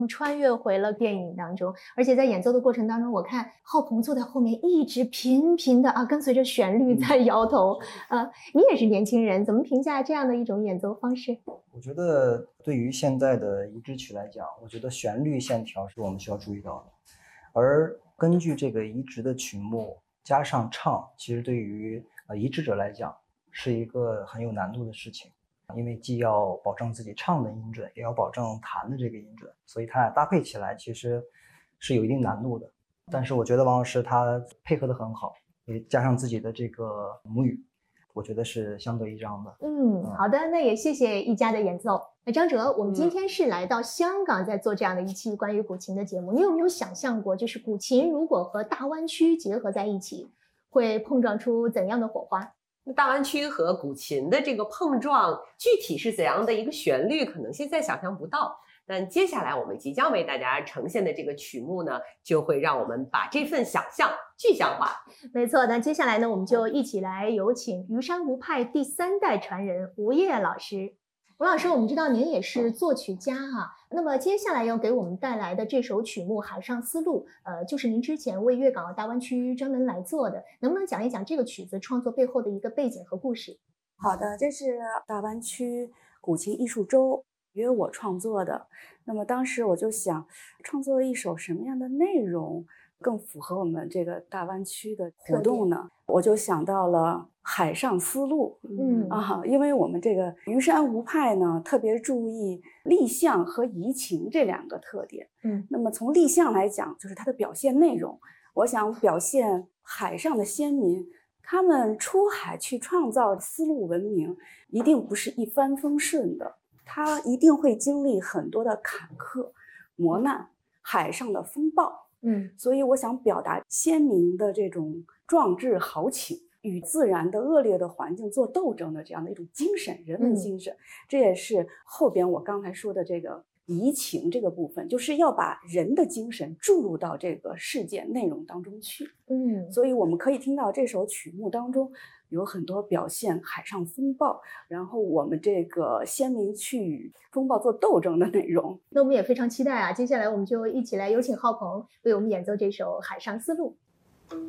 穿越回了电影当中，而且在演奏的过程当中，我看浩鹏坐在后面一直频频的跟随着旋律在摇头。你也是年轻人，怎么评价这样的一种演奏方式？ 我觉得对于现在的移植曲来讲，我觉得旋律线条是我们需要注意到的，而根据这个移植的曲目加上唱，其实对于移植者来讲是一个很有难度的事情，因为既要保证自己唱的音准，也要保证弹的这个音准，所以它俩搭配起来其实是有一定难度的。但是我觉得王老师他配合得很好，也加上自己的这个母语，我觉得是相得益彰的。 好的，那也谢谢一家的演奏。那张哲，我们今天是来到香港，在做这样的一期关于古琴的节目。你有没有想象过，就是古琴如果和大湾区结合在一起，会碰撞出怎样的火花？ 大湾区和古琴的这个碰撞，具体是怎样的一个旋律，可能现在想象不到。但接下来我们即将为大家呈现的这个曲目呢，就会让我们把这份想象具象化。 没错，那接下来呢，我们就一起来有请虞山吴派第3代传人吴烨老师。吴老师，我们知道您也是作曲家那么接下来要给我们带来的这首曲目《海上丝路》，就是您之前为粤港澳大湾区专门来做的，能不能讲一讲这个曲子创作背后的一个背景和故事？ 好的，这是大湾区古琴艺术周约我创作的。那么当时我就想，创作一首什么样的内容更符合我们这个大湾区的活动呢？我就想到了海上丝路。因为我们这个虞山吴派呢，特别注意立象和移情这2个特点。那么从立象来讲，就是它的表现内容，我想表现海上的先民，他们出海去创造丝路文明，一定不是一帆风顺的，他一定会经历很多的坎坷磨难，海上的风暴。所以我想表达先民的这种壮志豪情，与自然的恶劣的环境做斗争的这样的一种精神，人文精神。这也是后边我刚才说的这个移情这个部分，就是要把人的精神注入到这个事件内容当中去。所以我们可以听到这首曲目当中有很多表现海上风暴，然后我们这个先民去与风暴做斗争的内容。 那我们也非常期待接下来我们就一起来有请浩鹏为我们演奏这首《海上丝路》。